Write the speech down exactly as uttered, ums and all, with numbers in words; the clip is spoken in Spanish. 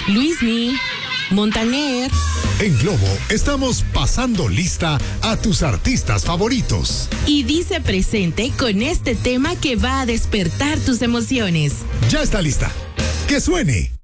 Luismi, Montaner. En Globo estamos pasando lista a tus artistas favoritos. Y dice presente con este tema que va a despertar tus emociones. Ya está lista. ¡Que suene!